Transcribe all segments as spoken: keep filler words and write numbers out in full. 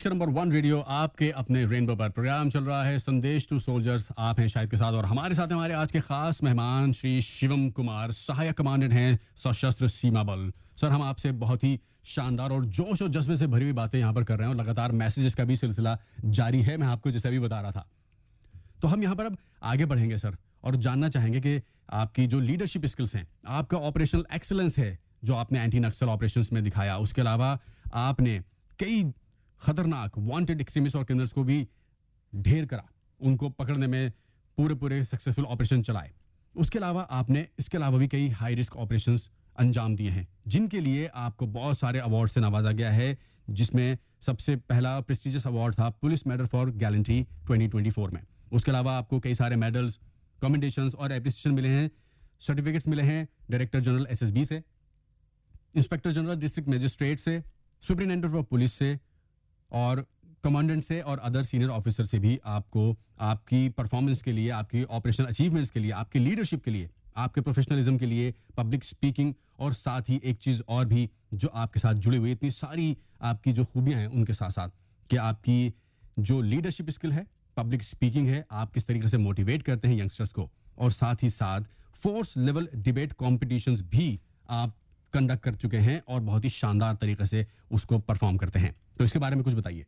के number one radio आपके अपने रेनबो पर प्रोग्राम चल रहा है संदेश टू सोल्जर्स। आप हैं शाहिद के साथ और हमारे साथ हमारे आज के खास मेहमान श्री शिवम कुमार, सहायक कमांडेंट हैं सशस्त्र सीमा बल। सर, हम आपसे बहुत ही शानदार और जोश और जज्बे से भरी हुई बातें यहाँ पर कर रहे हैं और लगातार मैसेजेस का भी सिलसिला जारी है। मैं आपको जैसे अभी बता रहा था, तो हम यहाँ पर अब आगे बढ़ेंगे सर और जानना चाहेंगे कि आपकी जो लीडरशिप स्किल्स हैं, आपका ऑपरेशनल एक्सीलेंस है जो आपने एंटी नक्सल ऑपरेशंस में दिखाया, उसके अलावा आपने कई खतरनाक वांटेड एक्सट्रीमिस्ट और क्रिमिनल्स को भी ढेर करा, उनको पकड़ने में पूरे पूरे सक्सेसफुल ऑपरेशन चलाए। उसके अलावा आपने इसके अलावा भी कई हाई रिस्क ऑपरेशंस अंजाम दिए हैं जिनके लिए आपको बहुत सारे अवार्ड से नवाजा गया है, जिसमें सबसे पहला प्रेस्टिजियस अवार्ड था police medal for gallantry twenty twenty four में। उसके अलावा आपको कई सारे मेडल्स, कमेंडेशंस और एप्रिसिएशन मिले हैं, सर्टिफिकेट्स मिले हैं डायरेक्टर जनरल एसएसबी से, इंस्पेक्टर जनरल डिस्ट्रिक्ट मजिस्ट्रेट से, सुपरिटेंडेंट ऑफ पुलिस से और कमांडेंट से और अदर सीनियर ऑफिसर से भी आपको आपकी परफॉर्मेंस के लिए, आपकी ऑपरेशनल अचीवमेंट्स के लिए, आपकी लीडरशिप के लिए, आपके प्रोफेशनलिज्म के लिए, पब्लिक स्पीकिंग और साथ ही एक चीज़ और भी जो आपके साथ जुड़ी हुई, इतनी सारी आपकी जो खूबियां हैं उनके साथ साथ कि आपकी जो लीडरशिप स्किल है, पब्लिक स्पीकिंग है, आप किस तरीके से मोटिवेट करते हैं यंगस्टर्स को, और साथ ही साथ फोर्स लेवल डिबेट कॉम्पिटिशन्स भी आप कंडक्ट कर चुके हैं और बहुत ही शानदार तरीके से उसको परफॉर्म करते हैं। तो इसके बारे में कुछ बताइए।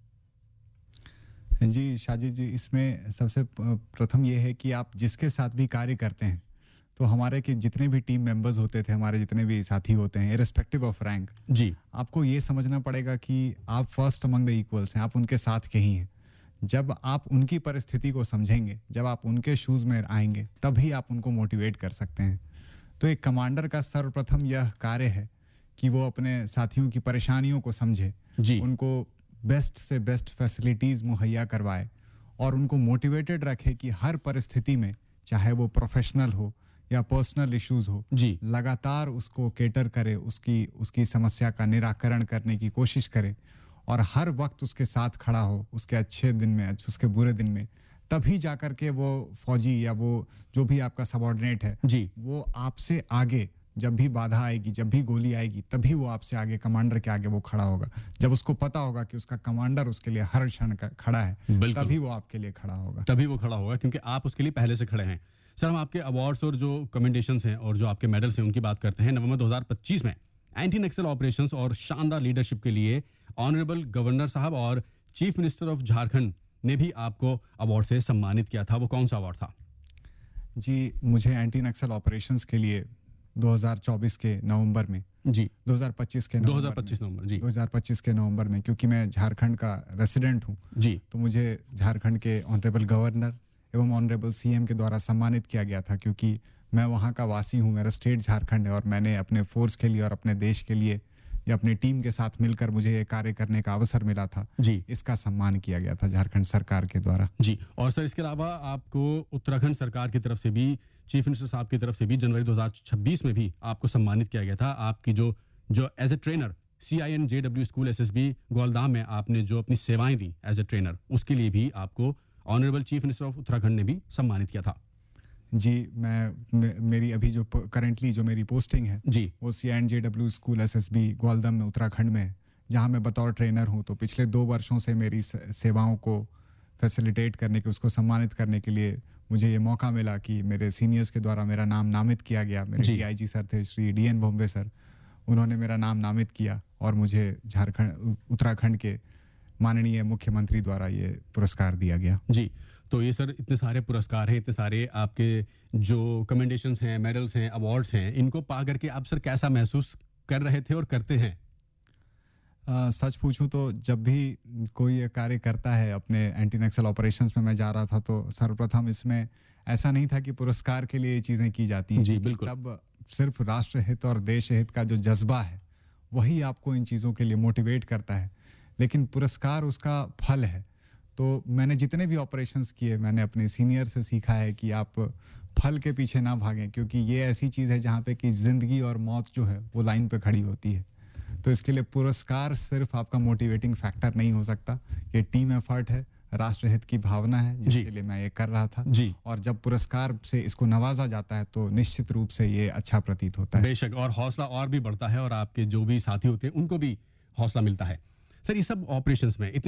जी शाजिद जी, इसमें सबसे प्रथम ये है कि आप जिसके साथ भी कार्य करते हैं, तो हमारे के जितने भी टीम मेंबर्स होते थे, हमारे जितने भी साथी होते हैं, इररिस्पेक्टिव ऑफ रैंक, जी आपको ये समझना पड़ेगा कि आप फर्स्ट अमंग द इक्वल्स हैं, आप उनके साथ के ही हैं। जब आप उनकी परिस्थिति को समझेंगे, जब आप उनके शूज़ में आएंगे, तभी आप उनको मोटिवेट कर सकते हैं। तो एक कमांडर का सर्वप्रथम यह कार्य है कि वो अपने साथियों की परेशानियों को समझे, जी उनको बेस्ट से बेस्ट फैसिलिटीज़ मुहैया करवाए और उनको मोटिवेटेड रखे कि हर परिस्थिति में, चाहे वो प्रोफेशनल हो या पर्सनल इश्यूज हो, जी लगातार उसको केटर करे, उसकी उसकी समस्या का निराकरण करने की कोशिश करे और हर वक्त उसके साथ खड़ा हो, उसके अच्छे दिन में, उसके बुरे दिन में। तभी जाकर के वो फौजी या वो जो भी आपका सबऑर्डिनेट है, जी वो आपसे आगे, जब भी बाधा आएगी, जब भी गोली आएगी, तभी वो आपसे आगे, कमांडर के आगे वो खड़ा होगा। जब उसको पता होगा कि उसका कमांडर उसके लिए हर क्षण खड़ा है, तभी वो आपके लिए खड़ा होगा तभी वो खड़ा होगा क्योंकि आप उसके लिए पहले से खड़े हैं। सर, हम आपके अवार्ड्स और जो कमेंडेशंस हैं और जो आपके मेडल्स हैं उनकी बात करते हैं। नवंबर दो हज़ार पच्चीस में एंटी नक्सल ऑपरेशंस और शानदार लीडरशिप के लिए ऑनरेबल गवर्नर साहब और चीफ मिनिस्टर ऑफ झारखंड ने भी आपको अवार्ड से सम्मानित किया था। वो कौन सा अवार्ड था? जी, मुझे एंटी नक्सल ऑपरेशंस के लिए दो हज़ार चौबीस के नवंबर में, जी दो हज़ार पच्चीस के दो हज़ार पच्चीस नवंबर जी दो हज़ार पच्चीस के नवंबर में, क्योंकि मैं झारखंड का रेसिडेंट हूँ, जी तो मुझे झारखंड के ऑनरेबल गवर्नर एवं ऑनरेबल सीएम के द्वारा सम्मानित किया गया था, क्योंकि मैं वहाँ का वासी हूँ, मेरा स्टेट झारखंड है और मैंने अपने फोर्स के लिए और अपने देश के लिए या अपनी टीम के साथ मिलकर मुझे ये कार्य करने का अवसर मिला था। जी इसका सम्मान किया गया था झारखंड सरकार के द्वारा। जी और सर, इसके अलावा आपको उत्तराखंड सरकार की तरफ से भी, चीफ मिनिस्टर साहब की तरफ से भी जनवरी दो हज़ार छब्बीस में भी आपको सम्मानित किया गया था। आपकी जो जो as a trainer C I N J W school SSB गोलदाम में आपने जो अपनी सेवाएं दी एज ए ट्रेनर, उसके लिए भी आपको honourable chief minister of Uttarakhand ने भी सम्मानित किया था। जी, मैं मे, मेरी अभी जो करेंटली जो मेरी पोस्टिंग है, जी वो सी I N J W school SSB Gwaldam में उत्तराखंड में है, जहाँ मैं बतौर ट्रेनर हूँ। तो पिछले दो वर्षों से मेरी सेवाओं को फैसिलिटेट करने के, उसको सम्मानित करने के लिए मुझे ये मौका मिला कि मेरे सीनियर्स के द्वारा मेरा नाम नामित किया गया। मेरे डीआईजी सर थे Shri D N Bombay sir, उन्होंने मेरा नाम नामित किया और मुझे झारखंड उत्तराखंड के माननीय मुख्यमंत्री द्वारा ये पुरस्कार दिया गया। जी, तो ये सर इतने सारे पुरस्कार हैं, इतने सारे आपके जो कमेंडेशंस हैं, मेडल्स हैं, अवार्ड्स हैं, इनको पा करके आप सर कैसा महसूस कर रहे थे और करते हैं? आ, सच पूछूं तो जब भी कोई ये कार्य करता है, अपने एंटी नक्सल ऑपरेशंस में मैं जा रहा था, तो सर्वप्रथम इसमें ऐसा नहीं था कि पुरस्कार के लिए ये चीज़ें की जाती हैं। जी बिल्कुल। तब सिर्फ राष्ट्र हित और देश हित का जो जज्बा है, वही आपको इन चीज़ों के लिए मोटिवेट करता है, लेकिन पुरस्कार उसका फल है। तो मैंने जितने भी ऑपरेशंस किए, मैंने अपने सीनियर से सीखा है कि आप फल के पीछे ना भागें, क्योंकि ये ऐसी चीज़ है जहाँ पे कि ज़िंदगी और मौत जो है वो लाइन पे खड़ी होती है। तो इसके लिए पुरस्कार सिर्फ आपका मोटिवेटिंग फैक्टर नहीं हो सकता, ये टीम एफर्ट है, राष्ट्रहित की भावना है जिसके लिए मैं ये कर रहा था। जी और जब पुरस्कार से इसको नवाजा जाता है तो निश्चित रूप से ये अच्छा प्रतीत होता है। बेशक, और हौसला और भी बढ़ता है और आपके जो भी साथी होते हैं उनको भी हौसला मिलता है। सर, ये सब ऑपरेशंस में इतने